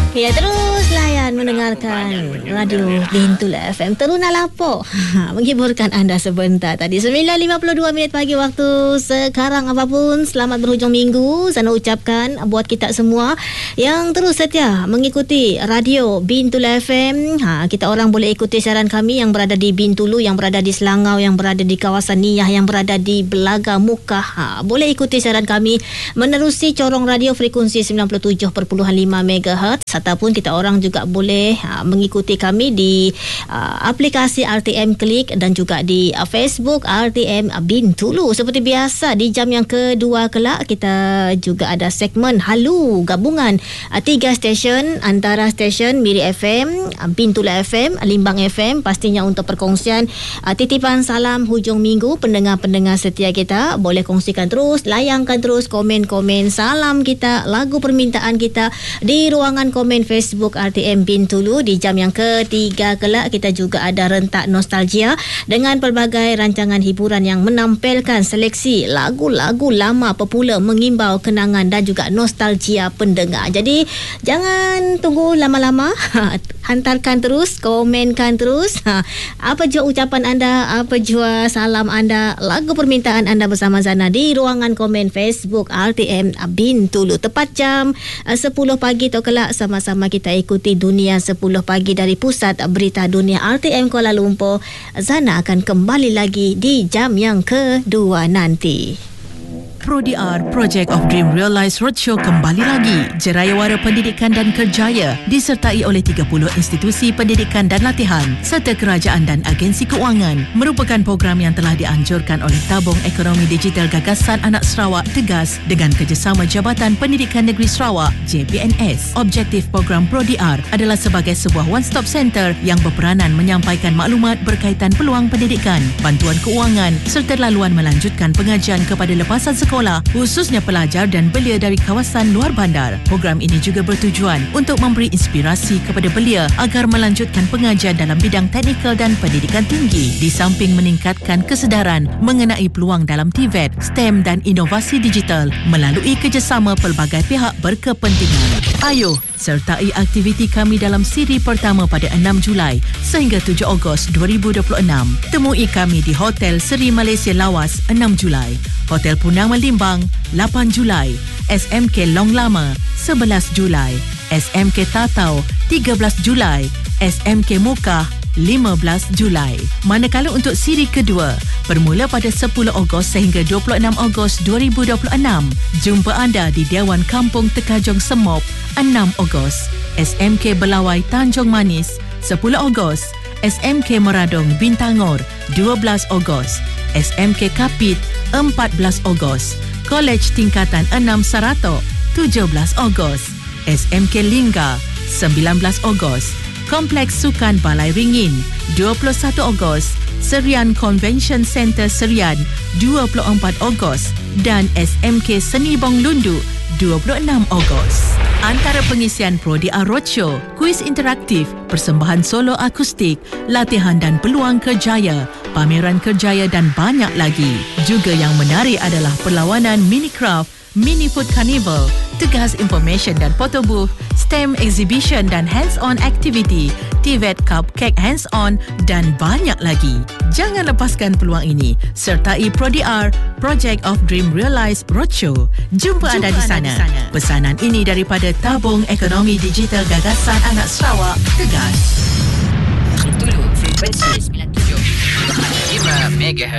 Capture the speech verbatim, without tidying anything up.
Ya, terus layan mendengarkan Radio Bintul F M. Teruna Lapok menghiburkan anda sebentar tadi. sembilan lima puluh dua minit pagi waktu sekarang. Apapun, selamat berhujung minggu. Sana ucapkan buat kita semua yang terus setia mengikuti Radio Bintul F M. Ha, kita orang boleh ikuti siaran kami yang berada di Bintulu, yang berada di Selangau, yang berada di kawasan Niyah, yang berada di Belaga Mukah. Ha, boleh ikuti siaran kami menerusi corong radio frekuensi sembilan puluh tujuh perpuluhan lima megahertz. Ataupun kita orang juga boleh uh, mengikuti kami di uh, aplikasi R T M Klik dan juga di uh, Facebook R T M Bintulu. Seperti biasa, di jam yang kedua kelak kita juga ada segmen Halu gabungan uh, tiga stesen, antara stesen Miri F M, uh, Bintulu F M, Limbang F M, pastinya untuk perkongsian uh, titipan salam hujung minggu. Pendengar-pendengar setia kita boleh kongsikan terus, layangkan terus komen-komen salam kita, lagu permintaan kita di ruangan komen Facebook R T M Bintulu. Di jam yang ketiga kelak kita juga ada rentak nostalgia dengan pelbagai rancangan hiburan yang menampilkan seleksi lagu-lagu lama popular mengimbau kenangan dan juga nostalgia pendengar. Jadi jangan tunggu lama-lama, hantarkan terus, komenkan terus. Ha, apa jua ucapan anda, apa jua salam anda, lagu permintaan anda bersama Zana di ruangan komen Facebook R T M Bintulu. Tepat jam uh, sepuluh pagi tu kelak sama-sama kita ikuti Dunia sepuluh pagi dari Pusat Berita Dunia R T M Kuala Lumpur. Zana akan kembali lagi di jam yang kedua nanti. ProDR Project of Dream Realised Roadshow kembali lagi. Jerayawara Pendidikan dan Kerjaya disertai oleh tiga puluh institusi pendidikan dan latihan serta kerajaan dan agensi keuangan merupakan program yang telah dianjurkan oleh Tabung Ekonomi Digital Gagasan Anak Sarawak Tegas dengan kerjasama Jabatan Pendidikan Negeri Sarawak J P N S. Objektif program ProDR adalah sebagai sebuah one-stop center yang berperanan menyampaikan maklumat berkaitan peluang pendidikan, bantuan keuangan serta laluan melanjutkan pengajian kepada lepasan sekolah sekolah, khususnya pelajar dan belia dari kawasan luar bandar. Program ini juga bertujuan untuk memberi inspirasi kepada belia agar melanjutkan pengajian dalam bidang teknikal dan pendidikan tinggi, di samping meningkatkan kesedaran mengenai peluang dalam T V E T, STEM dan inovasi digital melalui kerjasama pelbagai pihak berkepentingan. Ayo, sertai aktiviti kami dalam siri pertama pada enam Julai sehingga tujuh Ogos dua ribu dua puluh enam. Temui kami di Hotel Seri Malaysia Lawas enam Julai, Hotel Punang Limbang lapan Julai, S M K Long Lama sebelas Julai, S M K Tatau tiga belas Julai, S M K Mukah lima belas Julai. Manakala untuk siri kedua bermula pada sepuluh Ogos sehingga dua puluh enam Ogos dua ribu dua puluh enam, jumpa anda di Dewan Kampung Tekajong Semop enam Ogos, S M K Belawai Tanjung Manis sepuluh Ogos, S M K Meradong Bintangor dua belas Ogos, S M K Kapit empat belas Ogos, Kolej Tingkatan enam Saratok tujuh belas Ogos, S M K Lingga sembilan belas Ogos, Kompleks Sukan Balai Ringin dua puluh satu Ogos, Serian Convention Center Serian dua puluh empat Ogos dan S M K Seni Bong Lundu dua puluh enam Ogos. Antara pengisian ProDR Roadshow, kuis interaktif, persembahan solo akustik, latihan dan peluang kerjaya, pameran kerjaya dan banyak lagi. Juga yang menarik adalah perlawanan mini craft, mini food carnival, Tegas Information dan Photo Booth, STEM Exhibition dan hands-on activity, T V E T Cupcake hands-on dan banyak lagi. Jangan lepaskan peluang ini. Sertai ProDR Project of Dream Realised Roadshow. Jumpa, Jumpa anda, di, anda sana. di sana. Pesanan ini daripada Tabung Ekonomi Digital Gagasan Anak Sarawak Tegas. Bintulu frekuensi sembilan puluh tujuh perpuluhan lima megahertz.